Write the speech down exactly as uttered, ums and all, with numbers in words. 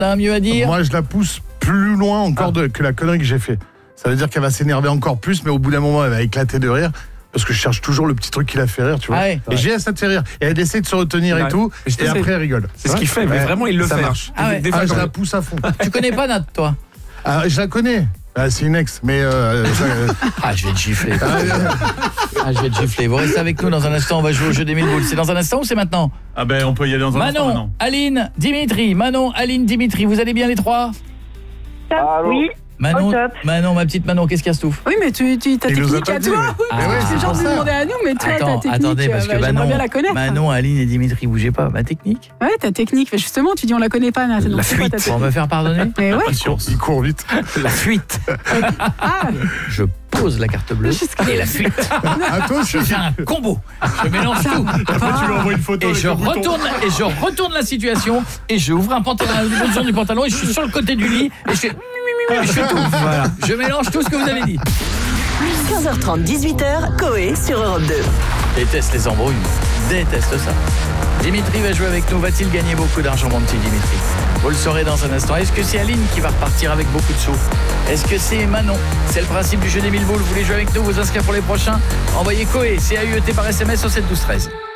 t'as mieux à dire? Moi, je la pousse plus loin encore ah. de, que la connerie que j'ai fait. Ça veut dire qu'elle va s'énerver encore plus, mais au bout d'un moment, elle va éclater de rire. Parce que je cherche toujours le petit truc qui la fait rire, tu vois. Ah ouais. Et j'ai ça te fait rire. Et elle essaie de se retenir Ouais. et tout. Mais je te Et sais, après, elle rigole. C'est ce qu'il fait, mais Ouais. vraiment, il le Ça fait. marche. Ah ouais. Des Ah, fois, je quand- la pousse à fond. Tu connais pas Nat, toi? Ah, je la connais. Ah, c'est une ex, mais... Euh, ça, euh, Ah, je vais te gifler. ah, euh, Ah, je vais te gifler. Vous restez avec nous dans un instant, on va jouer au jeu des mille boules. C'est dans un instant ou c'est maintenant? Ah ben on peut y aller dans un instant Manon, maintenant. Aline, Dimitri. Manon, Aline, Dimitri. Vous allez bien les trois? Oui. Manon, Au top. Manon, ma petite Manon, qu'est-ce qu'il y a, Stouff? Oui, mais tu, tu ta Il nous a technique pas à dit, toi. mais- Oui, Ah, c'est ouais, le c'est genre pour de ça. demander à nous, mais toi, Attends, ta technique, attendez, parce que euh, bah, j'aimerais Manon, bien la connaître. Manon, Aline et Dimitri, bougez pas. Ma technique? Ouais, ta technique. Mais justement, tu dis on la connaît pas, Nat. Donc, La c'est quoi ta fuite. Pour me faire pardonner? Mais ouais. il court vite. La fuite. Ah, Je pose la carte bleue et la fuite. À toi aussi. Je fais un combo. Je mélange tout. Après tu lui envoies une photo Et avec je le bouton. retourne et je retourne la situation et je ouvre un pantalon, le bouton du pantalon et je suis sur le côté du lit et je fais je fais tout. Voilà. Je mélange tout ce que vous avez dit. quinze heures trente, dix-huit heures, Coé sur Europe deux. Déteste les embrouilles. Déteste ça. Dimitri va jouer avec nous. Va-t-il gagner beaucoup d'argent, mon petit Dimitri? Vous le saurez dans un instant. Est-ce que c'est Aline qui va repartir avec beaucoup de sous? Est-ce que c'est Manon? C'est le principe du jeu des mille boules. Vous voulez jouer avec nous? Vous inscrire pour les prochains? Envoyez Coé, C A U E T par S M S au sept douze treize.